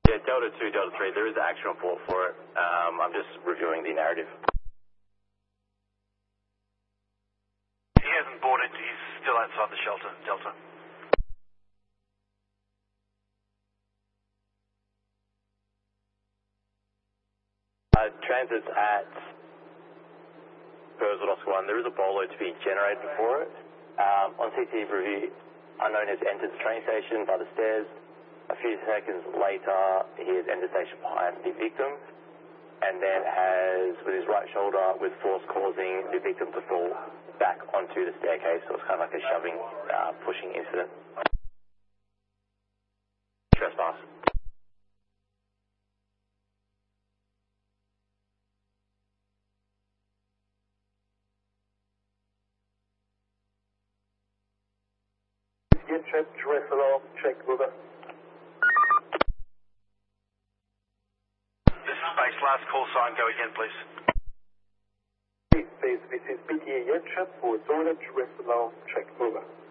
Yeah, Delta 2, Delta 3, there is an action report for it. I'm just reviewing the narrative. He hasn't boarded, he's still outside the shelter, Delta. Transit's at Burswood Oscar 1. There is a bolo to be generated for it. On CCTV review, unknown has entered the train station by the stairs. A few seconds later, he has entered the station behind the victim, and then has, with his right shoulder, with force causing the victim to fall back onto the staircase. So it's kind of like a shoving, pushing incident. Trespass. Check, alarm, check, River. This is base, last call sign, go again please. Base, this is BTA Jetchat for Zona, alarm, check, River.